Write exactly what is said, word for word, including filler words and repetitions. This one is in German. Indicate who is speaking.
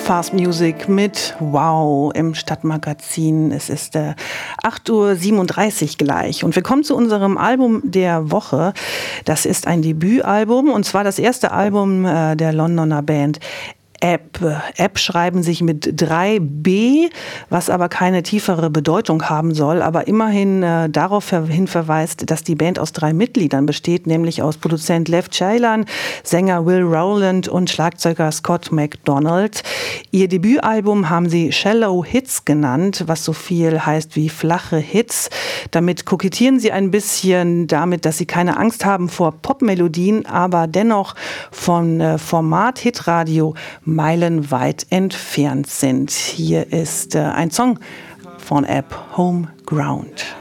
Speaker 1: Fast Music mit Wow im Stadtmagazin. Es ist äh, acht Uhr siebenunddreißig gleich und wir kommen zu unserem Album der Woche. Das ist ein Debütalbum und zwar das erste Album äh, der Londoner Band App. App schreiben sich mit drei B, was aber keine tiefere Bedeutung haben soll, aber immerhin äh, darauf hin verweist, dass die Band aus drei Mitgliedern besteht, nämlich aus Produzent Lev Ceylan, Sänger Will Rowland und Schlagzeuger Scott MacDonald. Ihr Debütalbum haben sie Shallow Hits genannt, was so viel heißt wie flache Hits. Damit kokettieren sie ein bisschen damit, dass sie keine Angst haben vor Popmelodien, aber dennoch von äh, Format Hitradio meilenweit entfernt sind. Hier ist äh, ein Song von App, Home Ground.